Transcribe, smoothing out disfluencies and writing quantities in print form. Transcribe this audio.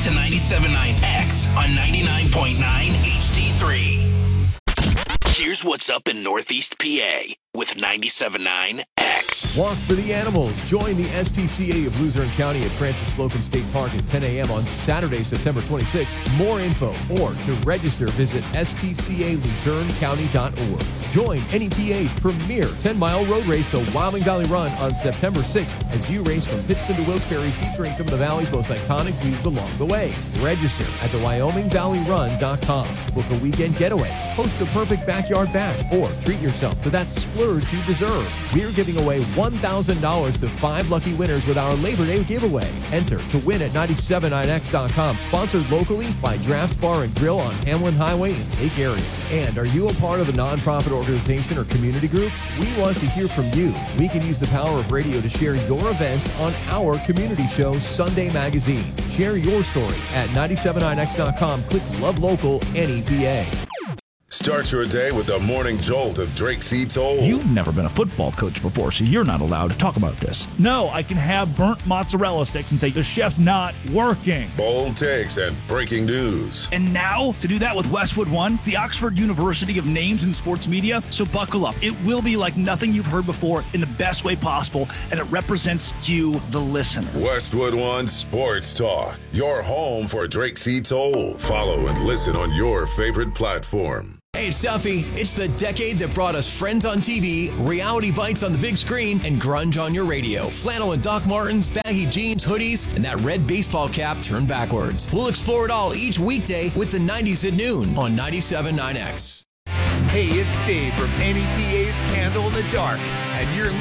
to 97.9X on 99.9 HD3. Here's what's up in Northeast PA with 97.9X. Walk for the Animals. Join the SPCA of Luzerne County at Francis Slocum State Park at 10 a.m. on Saturday, September 26th. More info or to register, visit spcaluzernecounty.org. Join NEPA's premier 10-mile road race, the Wyoming Valley Run, on September 6th as you race from Pittston to Wilkes-Barre, featuring some of the Valley's most iconic views along the way. Register at theWyomingValleyRun.com. Book a weekend getaway, host a perfect backyard bash, or treat yourself to that splurge you deserve. We're giving away $1,000 to 5 lucky winners with our Labor Day giveaway. Enter to win at 979x.com. Sponsored locally by Drafts Bar and Grill on Hamlin Highway in Lake Area. And are you a part of a nonprofit organization or community group? We want to hear from you. We can use the power of radio to share your events on our community show, Sunday Magazine. Share your story at 979x.com. Click Love Local NEPA. Start your day with the morning jolt of Drake C. Toll. You've never been a football coach before, so you're not allowed to talk about this. No, I can have burnt mozzarella sticks and say the chef's not working. Bold takes and breaking news. And now, to do that with Westwood One, the Oxford University of names in sports media. So buckle up. It will be like nothing you've heard before in the best way possible, and it represents you, the listener. Westwood One Sports Talk, your home for Drake C. Toll. Follow and listen on your favorite platform. Hey, it's Duffy. It's the decade that brought us Friends on TV, reality bites on the big screen, and grunge on your radio. Flannel and Doc Martens, baggy jeans, hoodies, and that red baseball cap turned backwards. We'll explore it all each weekday with the 90s at noon on 97.9X. Hey, it's Dave from NEPA's Candle in the Dark, and you're